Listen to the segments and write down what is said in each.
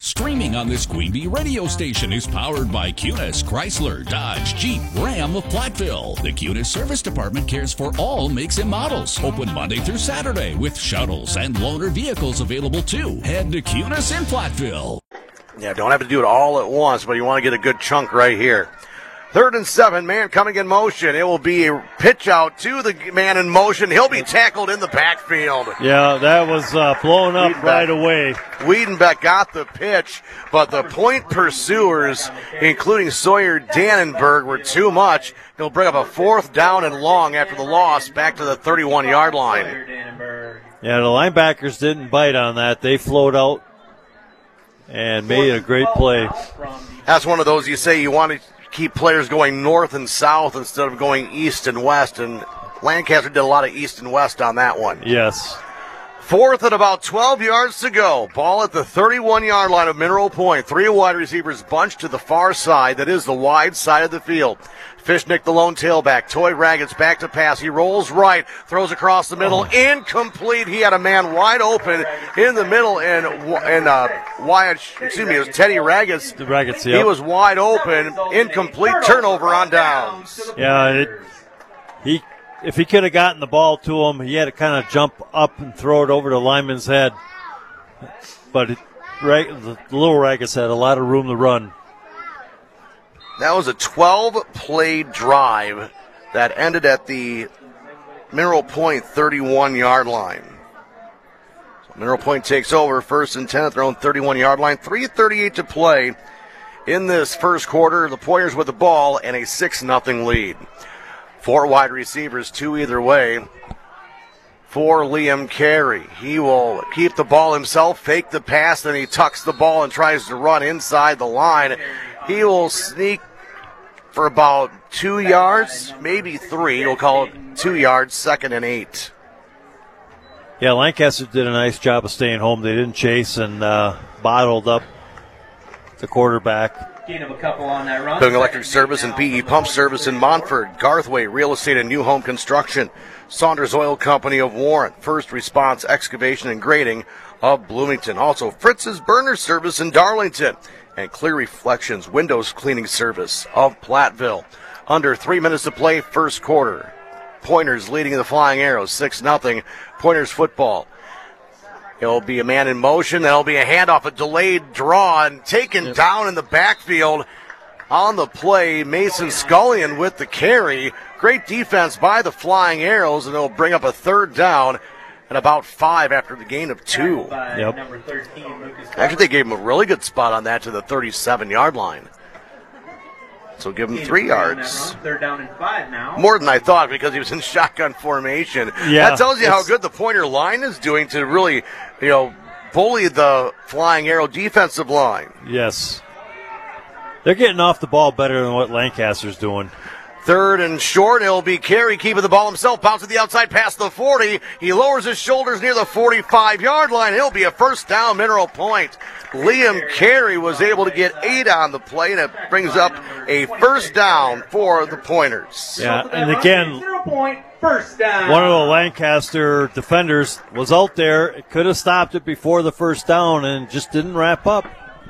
Streaming on this Queen Bee radio station is powered by Cunis, Chrysler, Dodge, Jeep, Ram of Platteville. The Cunis Service Department cares for all makes and models. Open Monday through Saturday with shuttles and loaner vehicles available too. Head to Cunis in Platteville. Yeah, don't have to do it all at once, but you want to get a good chunk right here. 3rd and 7, man coming in motion. It will be a pitch out to the man in motion. He'll be tackled in the backfield. Yeah, that was blown up right away. Wiedenbeck got the pitch, but the point pursuers, including Sawyer Dannenberg, were too much. He'll bring up a 4th down and long after the loss back to the 31-yard line. Yeah, the linebackers didn't bite on that. They flowed out and made a great play. That's one of those you say you want to keep players going north and south instead of going east and west, and Lancaster did a lot of east and west on that one. Yes. 4th and about 12 yards to go. Ball at the 31-yard line of Mineral Point. 3 wide receivers bunched to the far side. That is the wide side of the field. Fishnick, the lone tailback. Toy Raggets back to pass. He rolls right, throws across the middle. Incomplete. He had a man wide open in the middle, and Wyatt, it was Teddy Raggets. The Raggets, yep. He was wide open. Incomplete. Turnover on downs. Yeah, if he could have gotten the ball to him, he had to kind of jump up and throw it over the lineman's head. But the little Raggets had a lot of room to run. That was a 12-play drive that ended at the Mineral Point 31-yard line. So Mineral Point takes over 1st and 10 at their own 31-yard line. 3:38 to play in this first quarter. The Pointers with the ball and a 6-0 lead. 4 wide receivers, 2 either way. For Liam Carey. He will keep the ball himself, fake the pass, then he tucks the ball and tries to run inside the line. He will sneak for about 2 yards, maybe 3. We'll call it 2 yards, 2nd and 8. Yeah, Lancaster did a nice job of staying home. They didn't chase and bottled up the quarterback. Gain of a couple on that run. Doing electric service and PE pump service in Montford. Garthway Real Estate and New Home Construction. Saunders Oil Company of Warren. First Response Excavation and Grading of Bloomington. Also Fritz's Burner Service in Darlington. And Clear Reflections Windows Cleaning Service of Platteville. Under 3 minutes to play, first quarter. Pointers leading the Flying Arrows, 6-0. Pointers football. It'll be a man in motion. That'll be a handoff, a delayed draw, and taken down in the backfield on the play. Mason Scullion with the carry. Great defense by the Flying Arrows, and it'll bring up a 3rd down. And about 5 after the gain of 2. Yep. Actually, they gave him a really good spot on that to the 37-yard line. So give him 3 yards. They're down in 5 now. More than I thought because he was in shotgun formation. Yeah, that tells you how good the Pointer line is doing to really, bully the Flying Arrow defensive line. Yes. They're getting off the ball better than what Lancaster's doing. 3rd and short. It'll be Carey keeping the ball himself. Bounce to the outside past the 40. He lowers his shoulders near the 45-yard line. He'll be a 1st down, Mineral Point. Liam Carey was able to get 8 on the play, and it brings up a 1st down for the Pointers. Yeah, and again, 0 point, 1st down. One of the Lancaster defenders was out there. It could have stopped it before the 1st down and just didn't wrap up.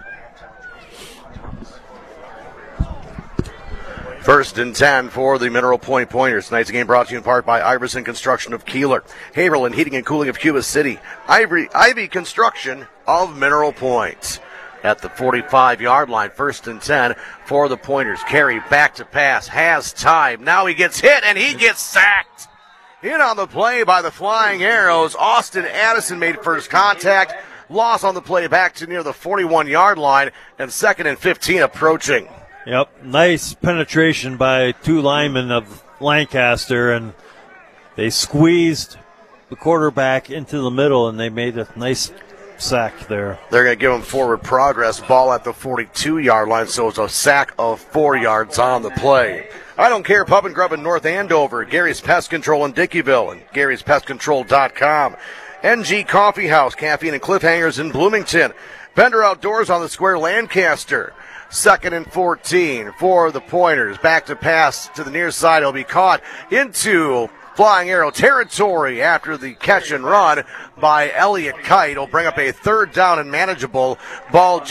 1st and 10 for the Mineral Point Pointers. Tonight's game brought to you in part by Iverson Construction of Keeler, Haverland Heating and Cooling of Cuba City, Ivy Construction of Mineral Point. At the 45-yard line, 1st and 10 for the Pointers. Carey back to pass, has time. Now he gets hit and he gets sacked. In on the play by the Flying Arrows. Austin Addison made first contact. Loss on the play back to near the 41-yard line, and 2nd and 15 approaching. Yep, nice penetration by 2 linemen of Lancaster, and they squeezed the quarterback into the middle, and they made a nice sack there. They're going to give him forward progress. Ball at the 42-yard line, so it's a sack of 4 yards on the play. I Don't Care Pub and Grub in North Andover, Gary's Pest Control in Dickeyville, and Gary'sPestControl.com. NG Coffee House, Caffeine and Cliffhangers in Bloomington. Bender Outdoors on the Square, Lancaster. 2nd and 14 for the Pointers. Back to pass to the near side. He'll be caught into Flying Arrow territory after the catch and run by Elliott Kite. He'll bring up a 3rd down and manageable ball.